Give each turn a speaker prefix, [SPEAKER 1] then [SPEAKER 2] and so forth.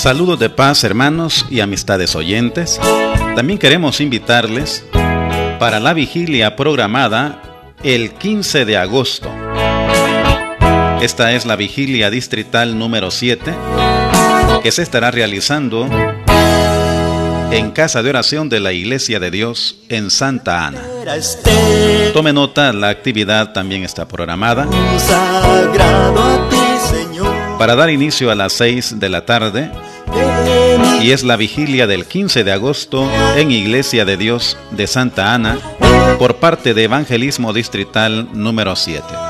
[SPEAKER 1] Saludos de paz, hermanos y amistades oyentes. También queremos invitarles para la vigilia programada el 15 de agosto. Esta es la vigilia distrital número 7 que se estará realizando en Casa de Oración de la Iglesia de Dios en Santa Ana. Tome nota, la actividad también está programada para dar inicio a las 6 de la tarde y es la vigilia del 15 de agosto en Iglesia de Dios de Santa Ana por parte de Evangelismo Distrital número 7.